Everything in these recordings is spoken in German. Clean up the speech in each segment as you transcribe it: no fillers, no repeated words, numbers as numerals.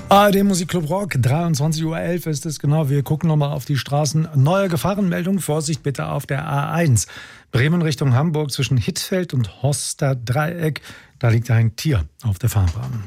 ARD Musikclub Rock, 23:11 Uhr ist es genau. Wir gucken nochmal auf die Straßen. Neue Gefahrenmeldung, Vorsicht bitte auf der A1. Bremen Richtung Hamburg zwischen Hittfeld und Horster Dreieck. Da liegt ein Tier auf der Fahrbahn.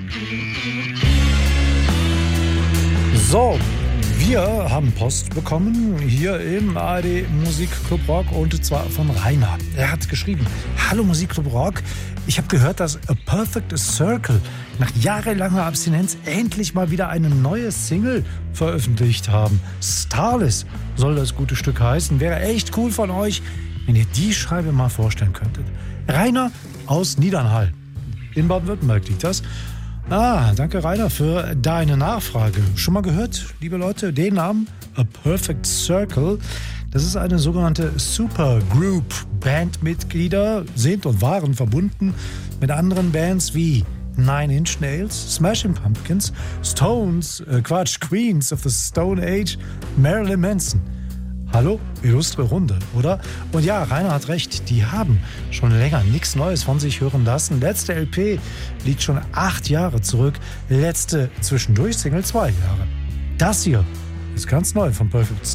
So, wir haben Post bekommen hier im ARD Musikclub Rock und zwar von Rainer. Er hat geschrieben: Hallo Musikclub Rock, ich habe gehört, dass A Perfect Circle nach jahrelanger Abstinenz endlich mal wieder eine neue Single veröffentlicht haben. Starless soll das gute Stück heißen. Wäre echt cool von euch, wenn ihr die Scheibe mal vorstellen könntet. Rainer aus Niedernhall. In Baden-Württemberg liegt das. Danke Rainer für deine Nachfrage. Schon mal gehört, liebe Leute, den Namen A Perfect Circle? Das ist eine sogenannte Supergroup. Bandmitglieder sind und waren verbunden mit anderen Bands wie Nine Inch Nails, Smashing Pumpkins, Queens of the Stone Age, Marilyn Manson. Hallo, illustre Runde, oder? Und ja, Rainer hat recht, die haben schon länger nichts Neues von sich hören lassen. Letzte LP liegt schon 8 Jahre zurück, letzte Zwischendurch-Single 2 Jahre. Das hier ist ganz neu von Perfect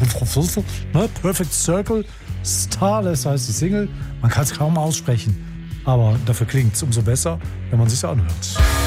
Circle, Starless heißt die Single. Man kann es kaum aussprechen, aber dafür klingt es umso besser, wenn man es sich anhört.